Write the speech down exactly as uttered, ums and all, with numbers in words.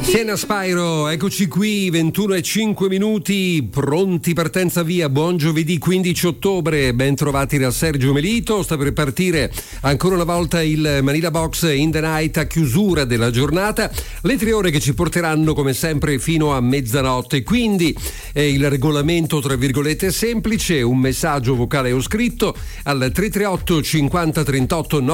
Siena Spyro, eccoci qui, ventuno e cinque minuti, pronti, partenza via, buon giovedì quindici ottobre, ben trovati da Sergio Melito. Sta per partire ancora una volta il Manila Box in the Night a chiusura della giornata, le tre ore che ci porteranno come sempre fino a mezzanotte. Quindi eh, il regolamento tra virgolette è semplice, un messaggio vocale o scritto al tre tre otto cinquanta trentotto